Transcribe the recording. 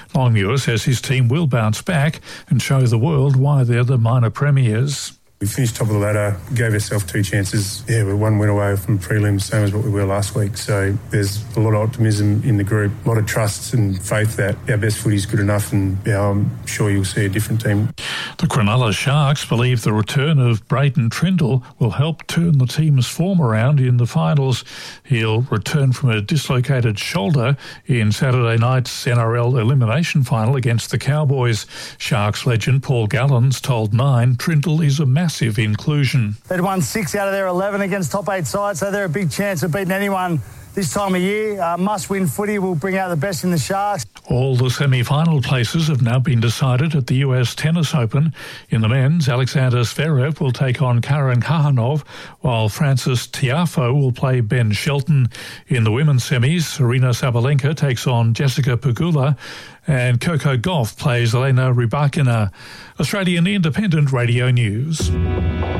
Longmuir says his team will bounce back and show the world why they're the minor premiers. We finished top of the ladder, gave ourselves 2 chances. Yeah, we're 1 win away from prelims, same as what we were last week. So there's a lot of optimism in the group, a lot of trust and faith that our best footy is good enough, and I'm sure you'll see a different team. The Cronulla Sharks believe the return of Braden Trindle will help turn the team's form around in the finals. He'll return from a dislocated shoulder in Saturday night's NRL elimination final against the Cowboys. Sharks legend Paul Gallens told Nine Trindle is a massive inclusion. They'd won 6 out of their 11 against top 8 sides, so they're a big chance of beating anyone this time of year. Must-win footy will bring out the best in the Sharks. All the semi-final places have now been decided at the US Tennis Open. In the men's, Alexander Zverev will take on Karen Khaganov, while Francis Tiafoe will play Ben Shelton. In the women's semis, Aryna Sabalenka takes on Jessica Pegula, and Coco Gauff plays Elena Rybakina. Australian Independent Radio News.